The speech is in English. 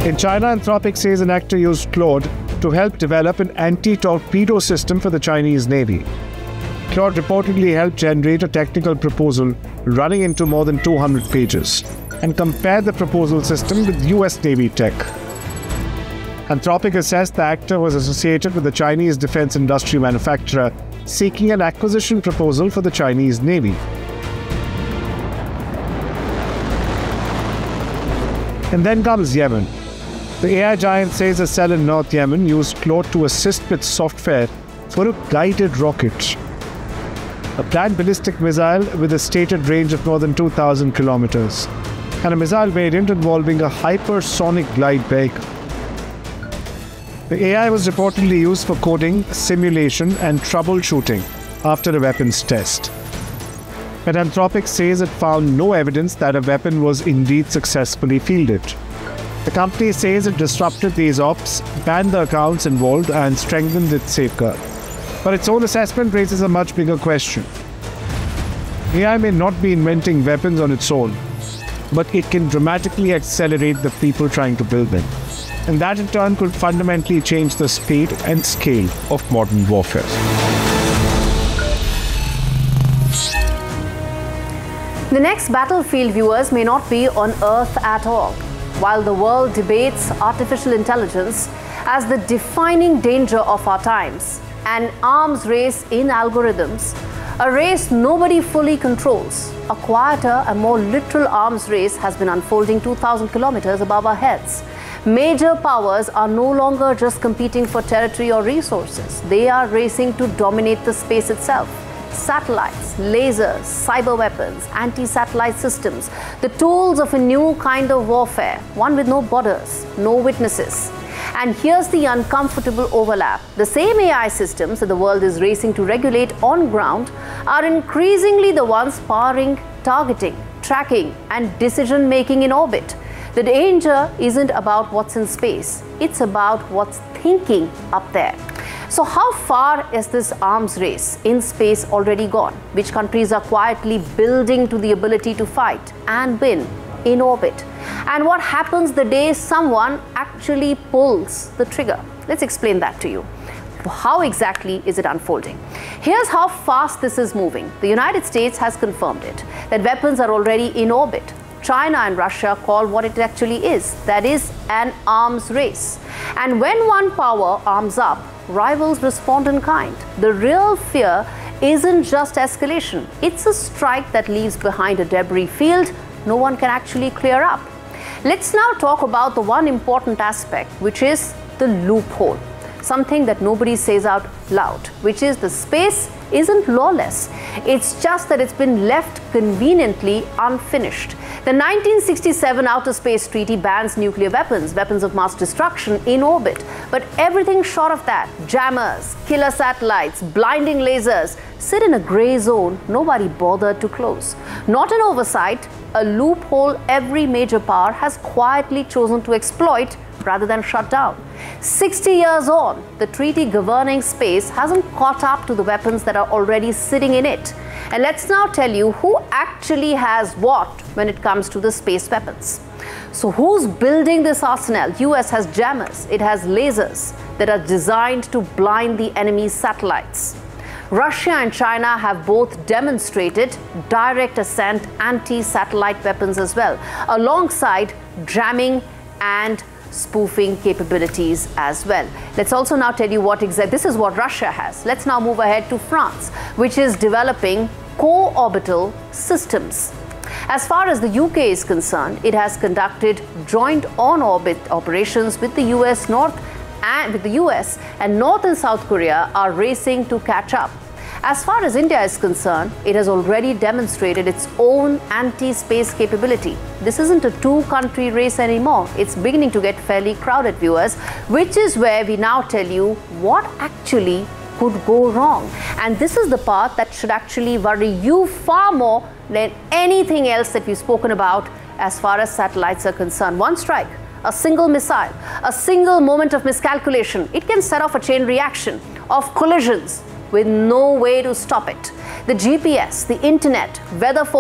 In China, Anthropic says an actor used Claude to help develop an anti-torpedo system for the Chinese Navy. Claude reportedly helped generate a technical proposal running into more than 200 pages and compared the proposal system with US Navy tech. Anthropic assessed the actor was associated with the Chinese defense industry manufacturer seeking an acquisition proposal for the Chinese Navy. And then comes Yemen. The AI giant says a cell in North Yemen used Claude to assist with software for a guided rocket, a planned ballistic missile with a stated range of more than 2,000 kilometers, and a missile variant involving a hypersonic glide vehicle. The AI was reportedly used for coding, simulation, and troubleshooting after a weapons test. But Anthropic says it found no evidence that a weapon was indeed successfully fielded. The company says it disrupted these ops, banned the accounts involved, and strengthened its safeguard. But its own assessment raises a much bigger question. AI may not be inventing weapons on its own, but it can dramatically accelerate the people trying to build them. And that in turn could fundamentally change the speed and scale of modern warfare. The next battlefield, viewers, may not be on Earth at all. While the world debates artificial intelligence as the defining danger of our times, an arms race in algorithms, a race nobody fully controls, a quieter and more literal arms race has been unfolding 2,000 kilometers above our heads. Major powers are no longer just competing for territory or resources. They are racing to dominate the space itself. Satellites, lasers, cyber weapons, anti-satellite systems, the tools of a new kind of warfare, one with no borders, no witnesses. And here's the uncomfortable overlap. The same AI systems that the world is racing to regulate on ground are increasingly the ones powering targeting, tracking, and decision-making in orbit. The danger isn't about what's in space, it's about what's thinking up there. So how far is this arms race in space already gone? Which countries are quietly building to the ability to fight and win in orbit? And what happens the day someone actually pulls the trigger? Let's explain that to you. How exactly is it unfolding? Here's how fast this is moving. The United States has confirmed it, that weapons are already in orbit. China and Russia call what it actually is, that is an arms race. And when one power arms up, rivals respond in kind. The real fear isn't just escalation, it's a strike that leaves behind a debris field no one can actually clear up. Let's now talk about the one important aspect, which is the loophole. Something that nobody says out loud, which is the space isn't lawless. It's just that it's been left conveniently unfinished. The 1967 Outer Space Treaty bans nuclear weapons, weapons of mass destruction in orbit. But everything short of that, jammers, killer satellites, blinding lasers, sit in a gray zone nobody bothered to close. Not an oversight, a loophole every major power has quietly chosen to exploit rather than shut down. 60 years on, the treaty governing space hasn't caught up to the weapons that are already sitting in it. And let's now tell you who actually has what when it comes to the space weapons. So who's building this arsenal? US has jammers, it has lasers that are designed to blind the enemy's satellites. Russia and China have both demonstrated direct ascent anti-satellite weapons as well, alongside jamming and spoofing capabilities as well. Let's also now tell you what exactly, this is what Russia has. Let's now move ahead to France, which is developing co-orbital systems. As far as the UK is concerned, it has conducted joint on-orbit operations with the US and North and South Korea are racing to catch up. As far as India is concerned, it has already demonstrated its own anti-space capability. This isn't a two-country race anymore. It's beginning to get fairly crowded, viewers, which is where we now tell you what actually could go wrong. And this is the part that should actually worry you far more than anything else that we've spoken about as far as satellites are concerned. One strike, a single missile, a single moment of miscalculation, it can set off a chain reaction of collisions with no way to stop it. The GPS, the internet, weather